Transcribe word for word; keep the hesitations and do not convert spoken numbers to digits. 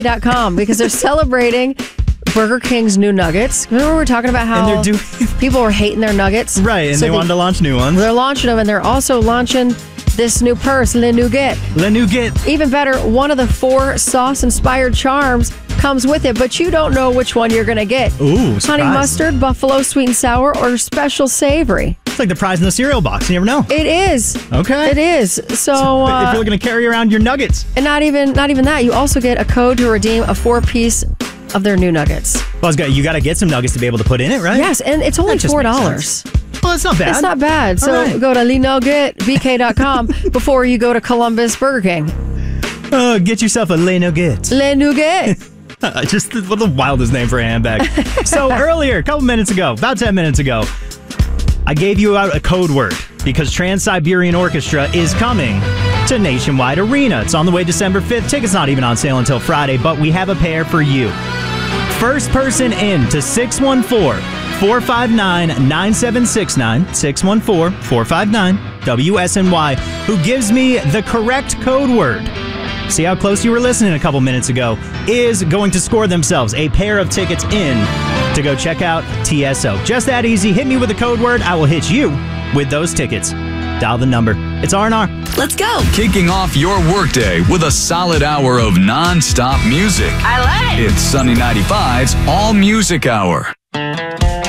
dot com because they're celebrating Burger King's new nuggets. Remember we were talking about how and they're doing- people were hating their nuggets? Right, and so they, they wanted to launch new ones. They're launching them, and they're also launching this new purse, Le Nougat. Le Nougat. Even better, one of the four sauce-inspired charms comes with it, but you don't know which one you're going to get. Ooh, surprise. Honey mustard, buffalo sweet and sour, or special savory. It's like the prize in the cereal box. You never know. It is. Okay. It is. So, so uh, if you're looking to carry around your nuggets. And not even not even that. You also get a code to redeem a four-piece of their new nuggets. Well, you got to get some nuggets to be able to put in it, right? Yes, and it's only four dollars. Well, that's not bad. It's not bad. So right. go to Le Nougat B K dot com before you go to Columbus Burger King. Oh, get yourself a Le Nougat. Le Nougat. Just what the wildest name for a handbag. So earlier, a couple minutes ago, about ten minutes ago, I gave you out a code word because Trans-Siberian Orchestra is coming to Nationwide Arena. It's on the way December fifth. Tickets not even on sale until Friday, but we have a pair for you. First person in to six one four, four five nine, nine seven six nine, six one four, four five nine, W S N Y, who gives me the correct code word. See how close you were listening a couple minutes ago, is going to score themselves a pair of tickets in to go check out T S O. Just that easy. Hit me with a code word. I will hit you with those tickets. Dial the number. It's R and R. Let's go. Kicking off your workday with a solid hour of non-stop music. I love it. It's Sunny ninety-five's All Music Hour.